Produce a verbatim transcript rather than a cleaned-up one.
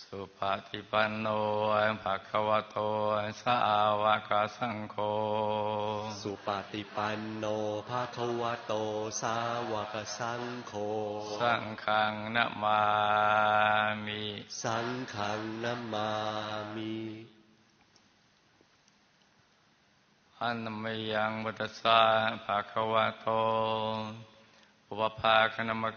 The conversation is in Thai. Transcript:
สุปฏิปันโนภะคะวะโตสาวกสังโฆสุปฏิปันโนภะคะวะโตสาวกสังโฆสังฆังนะมามิสังฆังนะมามิอันมยังพุทธัสสะภะคะวะโตอุปภาคณม